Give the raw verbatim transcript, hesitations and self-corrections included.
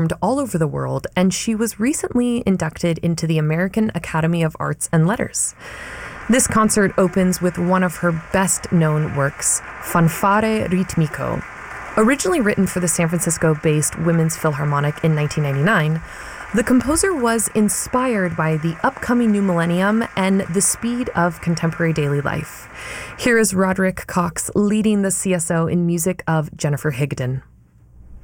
all over the world, and she was recently inducted into the American Academy of Arts and Letters. This concert opens with one of her best-known works, Fanfare Ritmico. Originally written for the San Francisco-based Women's Philharmonic in nineteen ninety-nine, the composer was inspired by the upcoming new millennium and the speed of contemporary daily life. Here is Roderick Cox leading the C S O in music of Jennifer Higdon.